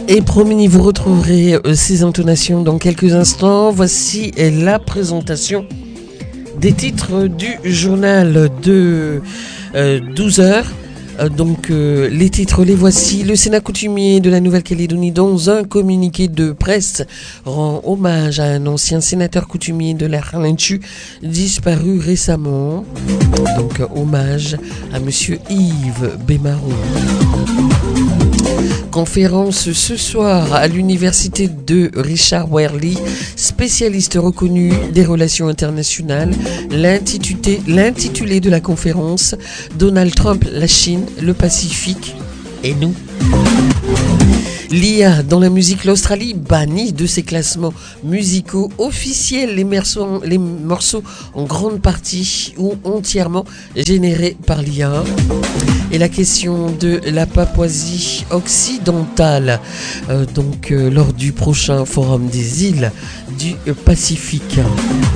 Et promis, vous retrouverez ces intonations dans quelques instants. Voici la présentation des titres du journal de 12h. Les titres, les voici. Le Sénat coutumier de la Nouvelle-Calédonie, dans un communiqué de presse, rend hommage à un ancien sénateur coutumier de la Harlintchu disparu récemment. Donc, hommage à monsieur Yves Bémarron. Conférence ce soir à l'université de Richard Wehrli, spécialiste reconnu des relations internationales. L'intitulé de la conférence: Donald Trump, la Chine, le Pacifique et nous. L'IA dans la musique, l'Australie bannie de ses classements musicaux officiels les morceaux en grande partie ou entièrement générés par l'IA. Et la question de la Papouasie occidentale, lors du prochain forum des îles du Pacifique.